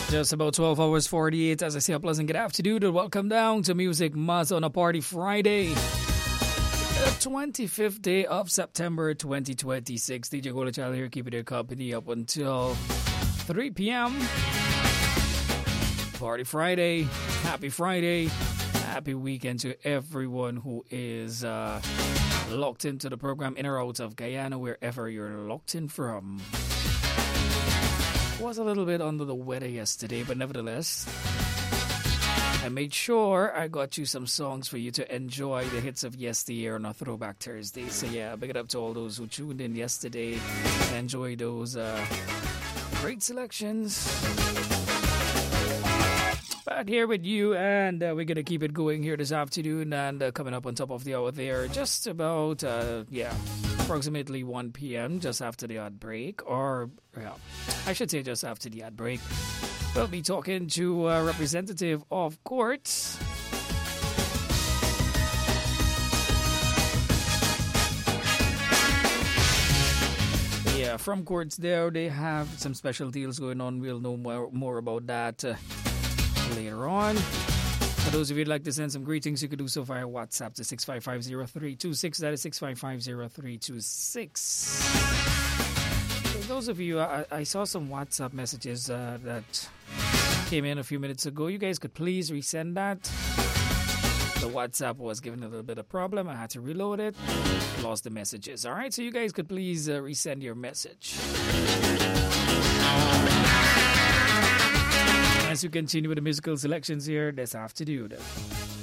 Just about 12 hours 48. As I say, a pleasant good afternoon and welcome down to Music Mazza on a Party Friday. The 25th day of September 2026. DJ Gola Child here, keeping your company up until 3 p.m. Party Friday. Happy Friday. Happy weekend to everyone who is locked into the program in or out of Guyana, wherever you're locked in from. Was a little bit under the weather yesterday, but nevertheless, I made sure I got you some songs for you to enjoy the hits of yesteryear on a Throwback Thursday. So yeah, big it up to all those who tuned in yesterday and enjoyed those great selections. Back here with you, and we're going to keep it going here this afternoon, and coming up on top of the hour there, just about, approximately 1 p.m., just after the ad break, or, I should say just after the ad break. We'll be talking to a representative of Courts. Yeah, from Courts there, they have some special deals going on. We'll know more about that later on. For those of you who'd like to send some greetings, you could do so via WhatsApp to 655-0326. That is 655-0326. For those of you, I saw some WhatsApp messages that came in a few minutes ago. You guys could please resend that. The WhatsApp was giving a little bit of problem. I had to reload it. Lost the messages. All right, so you guys could please resend your message. As we continue with the musical selections here this afternoon.